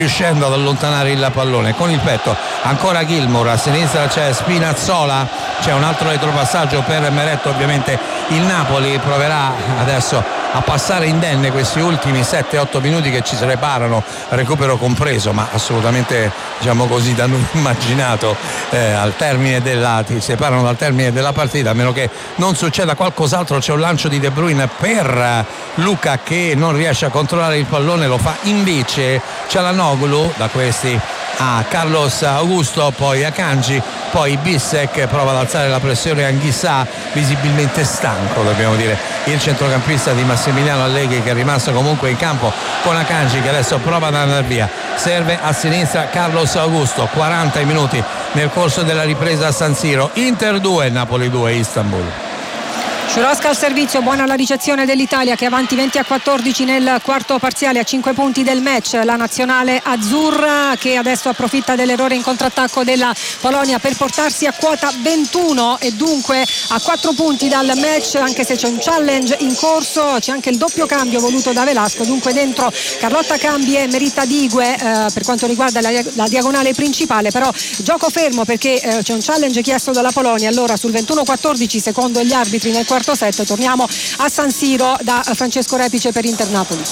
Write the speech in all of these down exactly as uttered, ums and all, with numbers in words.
riuscendo ad allontanare il pallone con il petto. Ancora Gilmour, a sinistra c'è Spinazzola, c'è un altro retropassaggio per Meret. Ovviamente il Napoli proverà adesso a passare indenne questi ultimi sette otto minuti che ci separano, recupero compreso, ma assolutamente, diciamo così, da non immaginato eh, al termine della ti separano dal termine della partita, a meno che non succeda qualcos'altro. C'è un lancio di De Bruyne per Luca che non riesce a controllare il pallone, lo fa invece Çalhanoğlu. Da questi a Carlos Augusto, poi a Kanji, poi Bissek prova ad alzare la pressione. Anghissà, visibilmente stanco, dobbiamo dire, il centrocampista di Massimiliano Allegri, che è rimasto comunque in campo con Akanji, che adesso prova ad andare via. Serve a sinistra Carlos Augusto. quaranta minuti nel corso della ripresa a San Siro. Inter due, Napoli due, Istanbul. Sciorosca al servizio, buona la ricezione dell'Italia, che è avanti venti a quattordici nel quarto parziale, a cinque punti del match. La nazionale azzurra che adesso approfitta dell'errore in contrattacco della Polonia per portarsi a quota ventuno e dunque a quattro punti dal match, anche se c'è un challenge in corso. C'è anche il doppio cambio voluto da Velasco, dunque dentro Carlotta Cambi e Merita Digue eh, per quanto riguarda la, la diagonale principale, però gioco fermo perché eh, c'è un challenge chiesto dalla Polonia. Allora sul ventuno quattordici secondo gli arbitri nel quarto set. Torniamo a San Siro da Francesco Repice per Inter Napoli.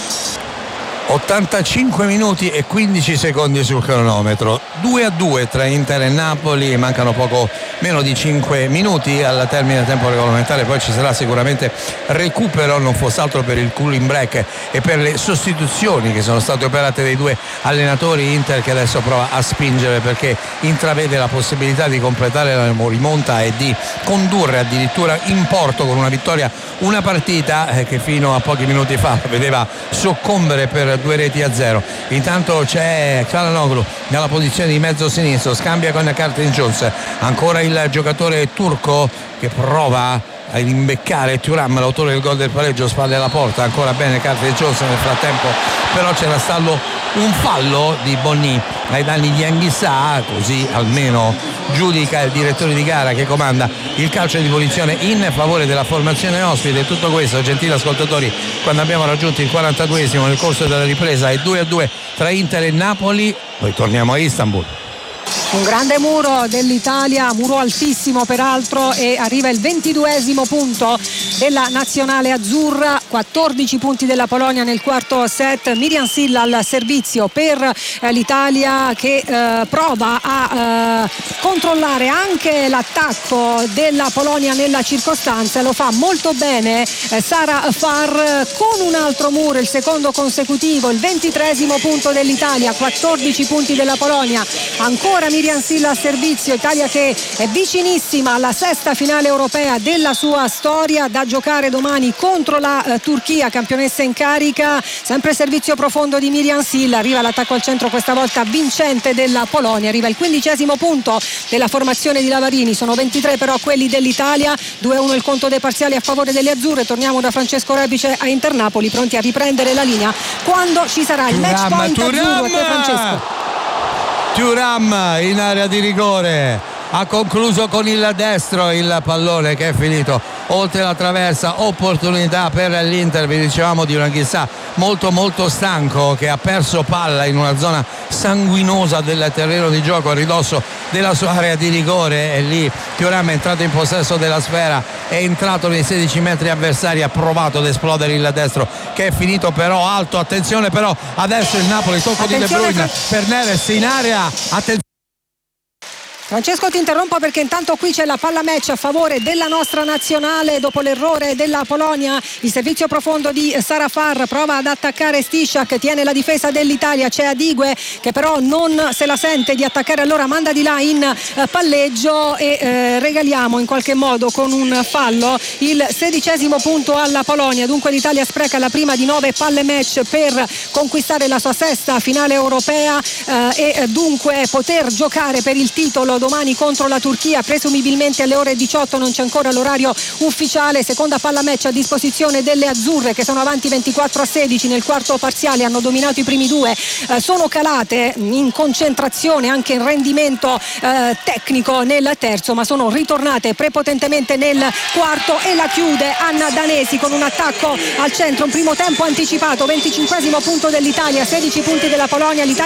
ottantacinque minuti e quindici secondi sul cronometro, due a due tra Inter e Napoli, mancano poco meno di cinque minuti al termine del tempo regolamentare. Poi ci sarà sicuramente recupero, non fosse altro per il cooling break e per le sostituzioni che sono state operate dai due allenatori. Inter che adesso prova a spingere perché intravede la possibilità di completare la rimonta e di condurre addirittura in porto con una vittoria una partita che fino a pochi minuti fa vedeva soccombere per due reti a zero. Intanto c'è Çalhanoğlu nella posizione di mezzo sinistro, scambia con Curtis Jones, ancora il giocatore turco che prova a imbeccare Thuram, l'autore del gol del pareggio, spalle alla porta. Ancora bene Curtis Jones, nel frattempo però c'era stato un fallo di Bonny ai danni di Anghissà, così almeno giudica il direttore di gara che comanda il calcio di punizione in favore della formazione ospite. Tutto questo, gentili ascoltatori, quando abbiamo raggiunto il quarantaduesimo nel corso della ripresa, è due a due tra Inter e Napoli. Poi torniamo a Istanbul. Un grande muro dell'Italia, muro altissimo peraltro, e arriva il ventiduesimo punto della nazionale azzurra, quattordici punti della Polonia nel quarto set. Miriam Silla al servizio per eh, l'Italia che eh, prova a eh, controllare anche l'attacco della Polonia nella circostanza. Lo fa molto bene eh, Sara Farr con un altro muro, il secondo consecutivo, il ventitreesimo punto dell'Italia, quattordici punti della Polonia. Ancora Miriam Silla al servizio, Italia che è vicinissima alla sesta finale europea della sua storia, da giocare domani contro la eh, Turchia, campionessa in carica. Sempre servizio profondo di Miriam Silla, arriva l'attacco al centro questa volta vincente della Polonia, arriva il quindicesimo punto della formazione di Lavarini, sono ventitré però quelli dell'Italia. Due a uno il conto dei parziali a favore delle azzurre. Torniamo da Francesco Repice a Inter Napoli, pronti a riprendere la linea quando ci sarà il match point azzurro. A te Francesco. Thuram in area di rigore, ha concluso con il destro il pallone che è finito oltre la traversa. Opportunità per l'Inter, vi dicevamo, di un Anghissà molto molto stanco, che ha perso palla in una zona sanguinosa del terreno di gioco a ridosso della sua area di rigore, e lì Thuram è entrato in possesso della sfera, è entrato nei sedici metri avversari, ha provato ad esplodere il destro che è finito però alto. Attenzione però adesso il Napoli, tocco Attenzione di De Bruyne per Neres in area. Attenzione. Francesco, ti interrompo perché intanto qui c'è la palla match a favore della nostra nazionale dopo l'errore della Polonia. Il servizio profondo di Sara Farr, prova ad attaccare Stishak, tiene la difesa dell'Italia, c'è Adigue che però non se la sente di attaccare, allora manda di là in eh, palleggio e eh, regaliamo in qualche modo con un fallo il sedicesimo punto alla Polonia. Dunque l'Italia spreca la prima di nove palle match per conquistare la sua sesta finale europea eh, e dunque poter giocare per il titolo incontro domani contro la Turchia, presumibilmente alle ore diciotto, non c'è ancora l'orario ufficiale. Seconda palla match a disposizione delle azzurre, che sono avanti ventiquattro a sedici nel quarto parziale, hanno dominato i primi due, eh, sono calate in concentrazione, anche in rendimento eh, tecnico nel terzo, ma sono ritornate prepotentemente nel quarto, e la chiude Anna Danesi con un attacco al centro, un primo tempo anticipato, venticinquesimo punto dell'Italia, sedici punti della Polonia. L'Italia